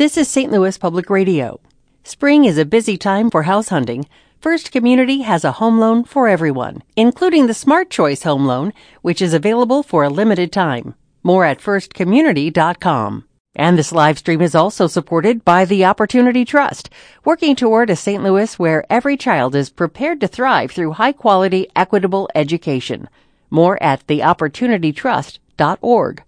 This is St. Louis Public Radio. Spring is a busy time for house hunting. First Community has a home loan for everyone, including the Smart Choice Home Loan, which is available for a limited time. More at firstcommunity.com. And this live stream is also supported by the Opportunity Trust, working toward a St. Louis where every child is prepared to thrive through high-quality, equitable education. More at theopportunitytrust.org.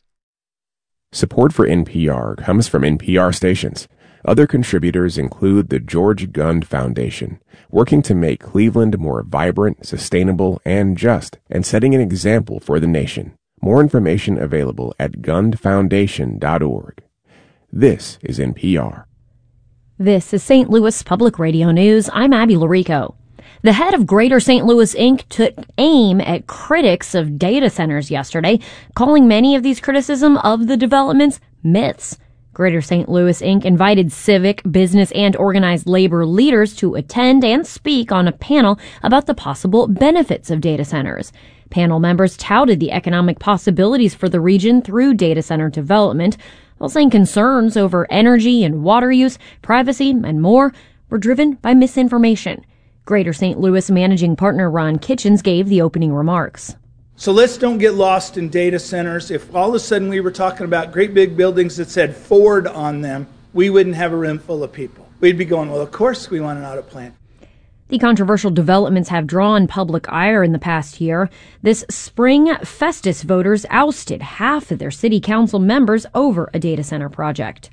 Support for NPR comes from NPR stations. Other contributors include the George Gund Foundation, working to make Cleveland more vibrant, sustainable, and just, and setting an example for the nation. More information available at gundfoundation.org. This is NPR. This is St. Louis Public Radio News. I'm Abby Larico. The head of Greater St. Louis Inc. took aim at critics of data centers yesterday, calling many of these criticism of the developments myths. Greater St. Louis Inc. invited civic, business, and organized labor leaders to attend and speak on a panel about the possible benefits of data centers. Panel members touted the economic possibilities for the region through data center development, while saying concerns over energy and water use, privacy, and more were driven by misinformation. Greater St. Louis managing partner Ron Kitchens gave the opening remarks. So let's don't get lost in data centers. If all of a sudden we were talking about great big buildings that said Ford on them, we wouldn't have a room full of people. We'd be going, well, of course we want an auto plant. The controversial developments have drawn public ire in the past year. This spring, Festus voters ousted half of their city council members over a data center project.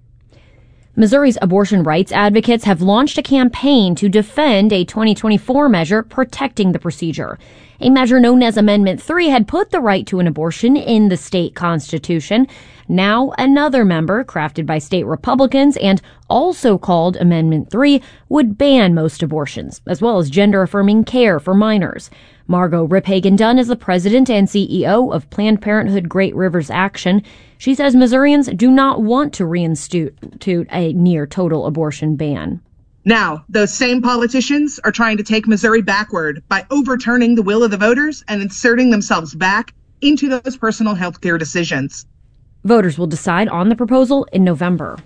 Missouri's abortion rights advocates have launched a campaign to defend a 2024 measure protecting the procedure. A measure known as Amendment 3 had put the right to an abortion in the state constitution. Now another member, crafted by state Republicans and also called Amendment 3, would ban most abortions, as well as gender-affirming care for minors. Margot Riphagen-Dunn is the president and CEO of Planned Parenthood Great Rivers Action. She says Missourians do not want to reinstitute a near-total abortion ban. Now, those same politicians are trying to take Missouri backward by overturning the will of the voters and inserting themselves back into those personal health care decisions. Voters will decide on the proposal in November.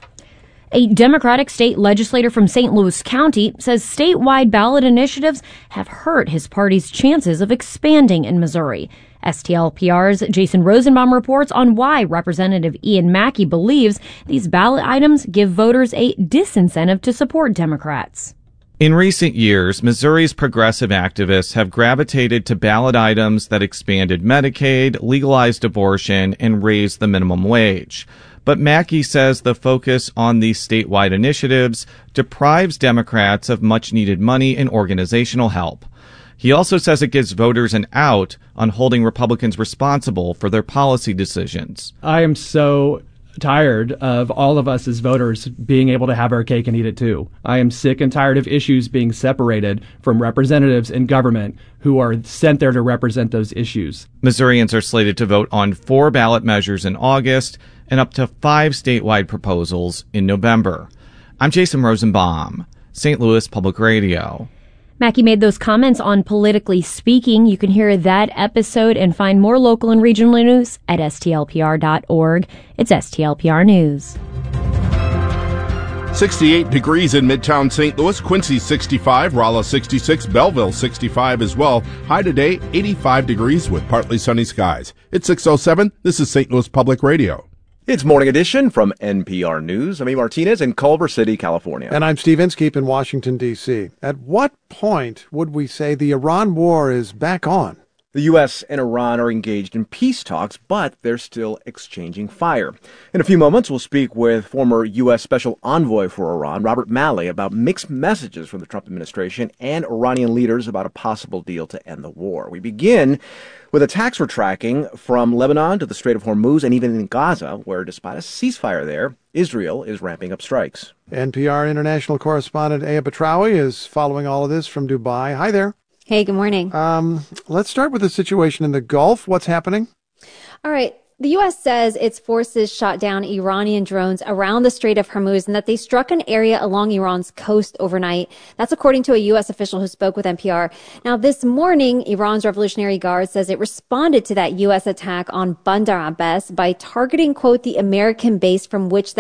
A Democratic state legislator from St. Louis County says statewide ballot initiatives have hurt his party's chances of expanding in Missouri. STLPR's Jason Rosenbaum reports on why Representative Ian Mackey believes these ballot items give voters a disincentive to support Democrats. In recent years, Missouri's progressive activists have gravitated to ballot items that expanded Medicaid, legalized abortion, and raised the minimum wage. But Mackey says the focus on these statewide initiatives deprives Democrats of much-needed money and organizational help. He also says it gives voters an out on holding Republicans responsible for their policy decisions. I am so tired of all of us as voters being able to have our cake and eat it too. I am sick and tired of issues being separated from representatives in government who are sent there to represent those issues. Missourians are slated to vote on 4 ballot measures in August and up to 5 statewide proposals in November. I'm Jason Rosenbaum, St. Louis Public Radio. Mackey made those comments on Politically Speaking. You can hear that episode and find more local and regional news at stlpr.org. It's STLPR News. 68 degrees in Midtown St. Louis, Quincy 65, Rolla 66, Belleville 65 as well. High today, 85 degrees with partly sunny skies. It's 6:07. This is St. Louis Public Radio. It's Morning Edition from NPR News. I'm E. Martinez in Culver City, California. And I'm Steve Inskeep in Washington, D.C. At what point would we say the Iran war is back on? The U.S. and Iran are engaged in peace talks, but they're still exchanging fire. In a few moments, we'll speak with former U.S. Special Envoy for Iran, Robert Malley, about mixed messages from the Trump administration and Iranian leaders about a possible deal to end the war. We begin with attacks we're tracking from Lebanon to the Strait of Hormuz and even in Gaza, where despite a ceasefire there, Israel is ramping up strikes. NPR international correspondent Aya Batrawi is following all of this from Dubai. Hi there. Hey, good morning. Let's start with the situation in the Gulf. What's happening? All right. The U.S. says its forces shot down Iranian drones around the Strait of Hormuz and that they struck an area along Iran's coast overnight. That's according to a U.S. official who spoke with NPR. Now, this morning, Iran's Revolutionary Guard says it responded to that U.S. attack on Bandar Abbas by targeting, quote, the American base from which